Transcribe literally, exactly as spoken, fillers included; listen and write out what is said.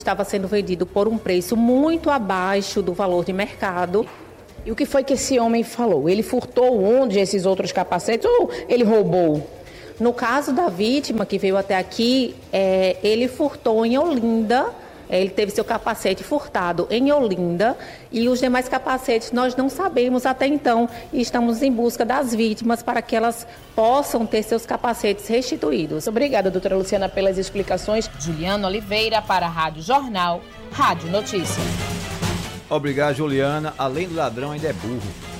Estava sendo vendido por um preço muito abaixo do valor de mercado. E o que foi que esse homem falou? Ele furtou onde esses outros capacetes ou ele roubou? No caso da vítima que veio até aqui, é, ele furtou em Olinda, é, ele teve seu capacete furtado em Olinda e os demais capacetes nós não sabemos até então e estamos em busca das vítimas para que elas possam ter seus capacetes restituídos. Obrigada, doutora Luciana, pelas explicações. Juliana Oliveira para a Rádio Jornal, Rádio Notícia. Obrigado, Juliana. Além do ladrão, ainda é burro.